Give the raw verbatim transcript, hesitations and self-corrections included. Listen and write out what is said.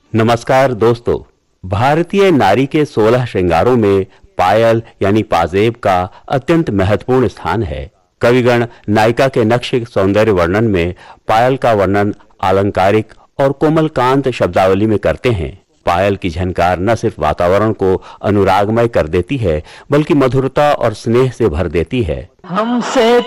नमस्कार दोस्तों, भारतीय नारी के सोलह श्रृंगारों में पायल यानी पाजेब का अत्यंत महत्वपूर्ण स्थान है। कविगण नायिका के नक्श सौंदर्य वर्णन में पायल का वर्णन अलंकारिक और कोमलकांत शब्दावली में करते हैं। पायल की झनकार न सिर्फ वातावरण को अनुरागमय कर देती है, बल्कि मधुरता और स्नेह से भर देती है। हमसे